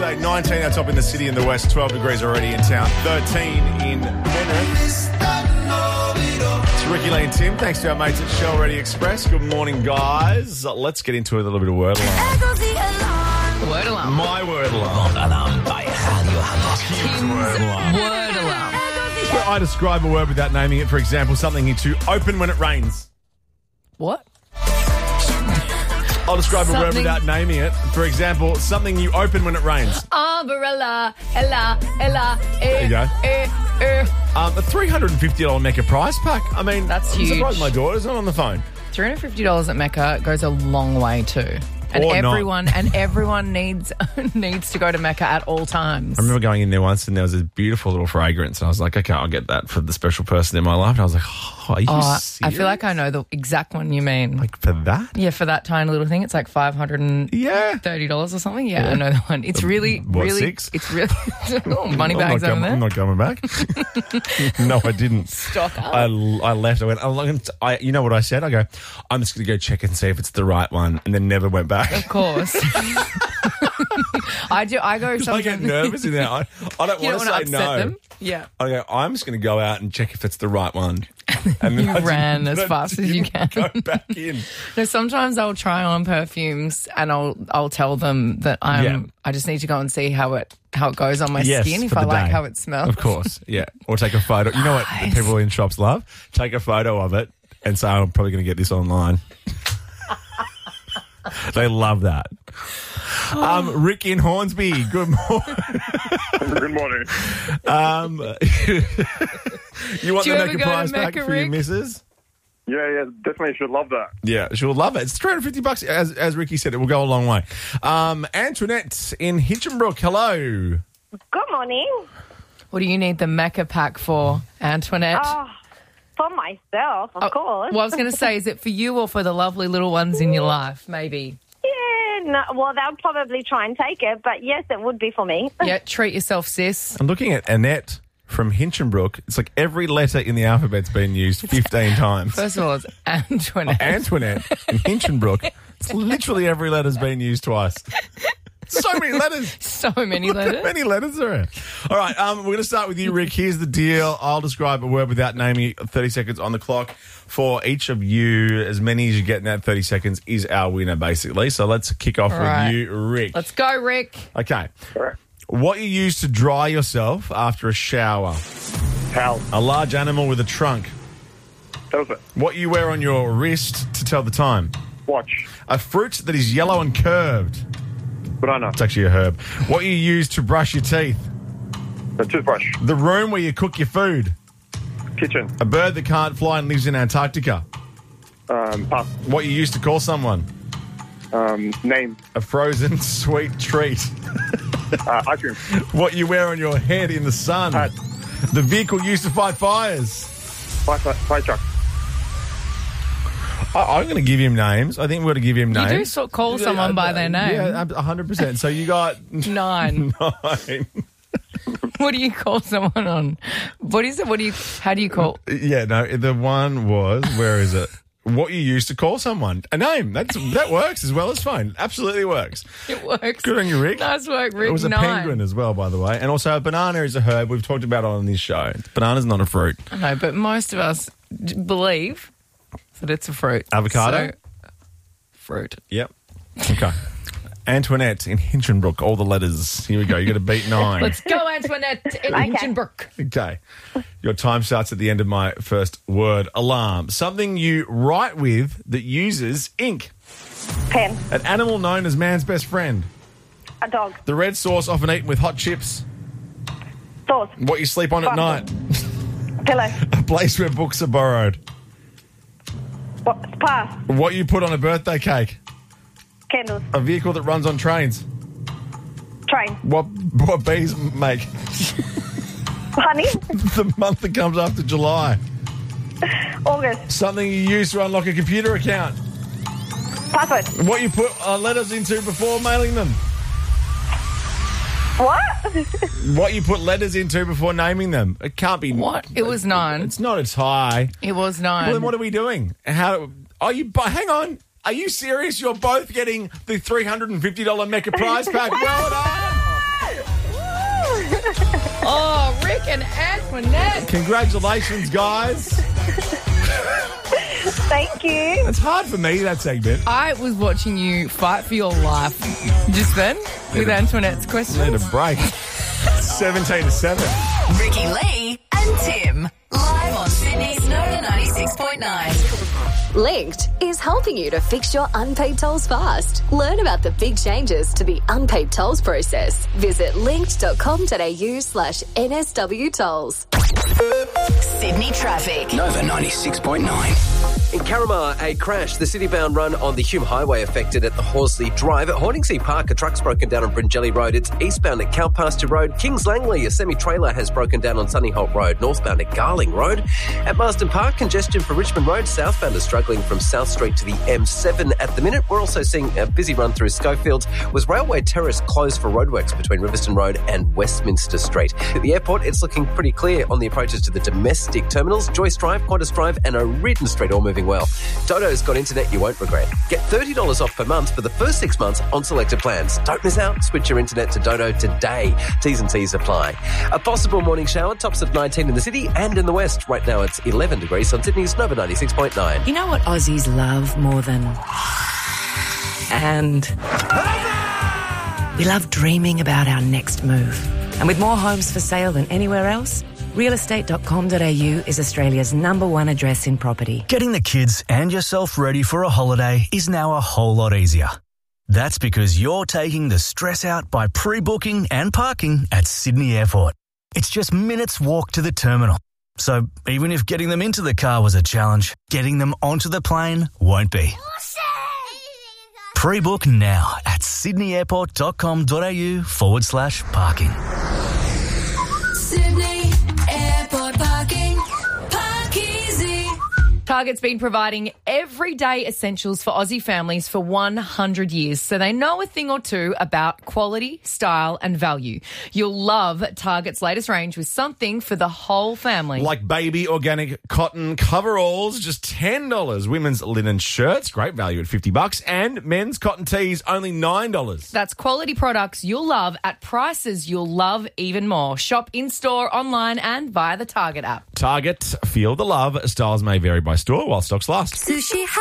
today. 19 out top in the city in the west, 12 degrees already in town, 13 in Penrith. It's Ricky Lee and Tim. Thanks to our mates at Shell Ready Express. Good morning, guys. Let's get into a little bit of word alarm. Word alarm. My word alarm. Tim's word alarm. Where I describe a word without naming it. For example, something to open when it rains. What? I'll describe a word Something- without naming it. For example, something you open when it rains. Umbrella, Ella, There you go. A $350 Mecca prize pack. I mean, That's I'm huge. surprised my daughter's not on the phone. $350 at Mecca goes a long way too. And Or not. everyone needs to go to Mecca at all times. I remember going in there once and there was this beautiful little fragrance and I was like, okay, I'll get that for the special person in my life. And I was like, oh, are you serious? I feel like I know the exact one you mean. Like for that? Yeah, for that tiny little thing, it's like $530 Yeah. or something. Yeah, I know that one. It's really, What, really, 6? it's really money bags over I'm there. not coming back. No, I didn't. Stock up. I left. I went, you know what I said? I go, I'm just going to go check and see if it's the right one, and then never went back. Of course. I do. I go I sometimes. get nervous in there. I don't You want don't to say want to upset no. them. Yeah. I go, I'm just going to go out and check if it's the right one. And then You I didn't- ran as I fast as you didn't can. Go back in. No, sometimes I'll try on perfumes and I'll tell them that I just need to go and see how it goes on my Yes, skin if for I the like day. how it smells. Of course, yeah. Or take a photo. You know what Nice. people in shops love? Take a photo of it and say, I'm probably going to get this online. They love that. Rick in Hornsby, good morning. Good morning. You want Do you to ever make a go to prize pack Mecca, for your Rick? missus? Yeah, definitely should love that. Yeah, she'll love it. It's $350. As Ricky said, it will go a long way. Antoinette in Hitchinbrook, hello. Good morning. What do you need the Mecca pack for, Antoinette? Oh, for myself, of course. Well, I was going to say, is it for you or for the lovely little ones in your life, maybe? Yeah, no, well, they'll probably try and take it, but yes, it would be for me. Yeah, treat yourself, sis. I'm looking at Annette from Hinchinbrook. It's like every letter in the alphabet's been used 15 times. First of all, it's Antoinette. Antoinette in Hinchinbrook. It's literally every letter's been used twice. So many letters. So many How letters. many letters are there? All right, we're going to start with you, Rick. Here's the deal. I'll describe a word without naming it. 30 seconds on the clock for each of you. As many as you get in that 30 seconds is our winner, basically. So let's kick off right. with you, Rick. Let's go, Rick. Okay. All right. What you use to dry yourself after a shower. Towel. A large animal with a trunk. Elephant. What you wear on your wrist to tell the time. Watch. A fruit that is yellow and curved. Banana. It's actually a herb. What you use to brush your teeth. A toothbrush. The room where you cook your food. Kitchen. A bird that can't fly and lives in Antarctica. Pass. What you use to call someone. Name. A frozen sweet treat. Ice cream. What you wear on your head in the sun. Hat. The vehicle used to fight fires. Fire truck. I'm going to give him names. I think we're going to give him You names. do call someone by their name. Yeah, 100%. So you got 9. 9. What do you call someone on? What is it? How do you call? Yeah, no, the one was, where is it? What you use to call someone. A name. That works as well as phone. Absolutely works. It works. Good on you, Rick. Nice work, Rick. It was a 9. penguin as well, by the way. And also a banana is a herb. We've talked about it on this show. Banana's not a fruit. I know, but most of us believe that it's a fruit. Avocado? So, fruit. Yep. Okay. Antoinette in Hinchinbrook. All the letters. Here we go. You got to beat 9. Let's go, Antoinette in Hinchinbrook. Okay. Your time starts at the end of my first word. Alarm. Something you write with that uses ink. Pen. An animal known as man's best friend. A dog. The red sauce often eaten with hot chips. Sauce. What you sleep on at night. Pillow. A place where books are borrowed. Pass. What you put on a birthday cake. Candles. A vehicle that runs on trains. Train. What bees make. Honey. The month that comes after July. August. Something you use to unlock a computer account. Password. What you put letters into before mailing them. What? What you put letters into before naming them. It can't be. What? It was 9. It's not as high. It was 9. Well, then what are we doing? How are you? Hang on. Are you serious? You're both getting the $350 Mecca prize pack. Well done. Oh, Rick and Antoinette. Congratulations, guys. Thank you. It's hard for me, that segment. I was watching you fight for your life just then with Antoinette's question. Need a break. 17-7. Ricky Lee and Tim. Live on Sydney's Nova 96.9. Linked is helping you to fix your unpaid tolls fast. Learn about the big changes to the unpaid tolls process. Visit linked.com.au/NSW tolls. Sydney traffic. Nova 96.9. In Carramar, a crash. The city-bound run on the Hume Highway affected at the Horsley Drive. At Hordingsea Park, a truck's broken down on Bringelly Road. It's eastbound at Cowpasture Road. Kings Langley, a semi-trailer has broken down on Sunnyholt Road. Northbound at Garling Road. At Marsden Park, congestion for Richmond Road. Southbound is struggling from South Street to the M7 at the minute. We're also seeing a busy run through Schofields, with Railway Terrace closed for roadworks between Riverston Road and Westminster Street. At the airport, it's looking pretty clear on the approaches to the domestic terminals. Joyce Drive, Qantas Drive and O'Riordan Street all moving well. Dodo's got internet you won't regret. Get $30 off per month for the first 6 months on selected plans. Don't miss out. Switch your internet to Dodo today. T's and C's apply. A possible morning shower, tops of 19 in the city and in the west. Right now it's 11 degrees on Sydney's Nova 96.9. You know what Aussies love more than... And... we love dreaming about our next move. And with more homes for sale than anywhere else, realestate.com.au is Australia's #1 address in property. Getting the kids and yourself ready for a holiday is now a whole lot easier. That's because you're taking the stress out by pre-booking and parking at Sydney Airport. It's just minutes walk to the terminal. So even if getting them into the car was a challenge, getting them onto the plane won't be. Pre-book now at sydneyairport.com.au/parking. Sydney Airport parking. Park easy. Target's been providing everyday essentials for Aussie families for 100 years, so they know a thing or two about quality, style and value. You'll love Target's latest range with something for the whole family. Like baby organic cotton coveralls, just $10. Women's linen shirts, great value at $50. And men's cotton tees, only $9. That's quality products you'll love at prices you'll love even more. Shop in-store, online and via the Target app. Target, feel the love. Styles may vary by store while stocks last. Sushi